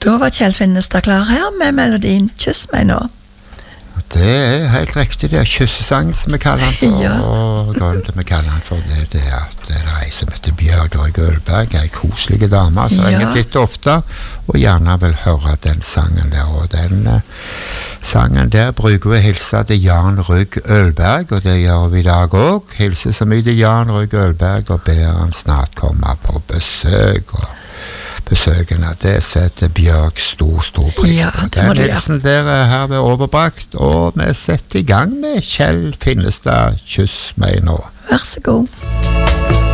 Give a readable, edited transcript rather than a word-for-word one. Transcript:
Da var Kjell Finnestad klar her med melodien Kyss meg nå. Det helt riktig, det kyssesangen som vi kaller den for, Ja. og grunnen til vi kaller den for det at det er ei som heter Bjørg Ølberg, ei koselige dame, som ringer titt og ofte, og gjerne vil høre den sangen der, og den sangen der bruker vi hilse til Jan Rygg Ølberg, og det gjør vi i dag også, hilse så mye til Jan Rygg Ølberg, og ber han snart komme på besøk, og besøkene, det setter Bjørg stor pris på. Den hilsen der er herved overbrakt, og vi setter i gang med Kjell Finnestad, Kyss meg nå. Vær så god.